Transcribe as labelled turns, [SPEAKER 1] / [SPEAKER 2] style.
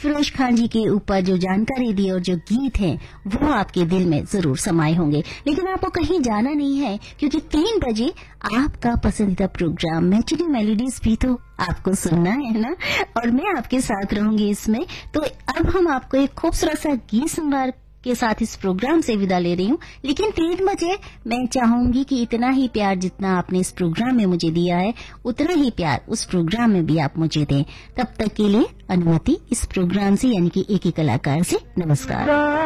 [SPEAKER 1] फिरोज खान जी के ऊपर जो जानकारी दी और जो गीत हैं वो आपके दिल में जरूर समाये होंगे। लेकिन आपको कहीं जाना नहीं है, क्योंकि 3 बजे आपका पसंदीदा प्रोग्राम मैथिली मेलोडीज भी तो आपको सुनना है ना, और मैं आपके साथ रहूंगी इसमें। तो अब हम आपको एक खूबसूरत सा गीत संभार के साथ इस प्रोग्राम से विदा ले रही हूँ। लेकिन 3 बजे मैं चाहूंगी कि इतना ही प्यार जितना आपने इस प्रोग्राम में मुझे दिया है, उतना ही प्यार उस प्रोग्राम में भी आप मुझे दें। तब तक के लिए अनुमति इस प्रोग्राम से यानी कि एक ही कलाकार से नमस्कार।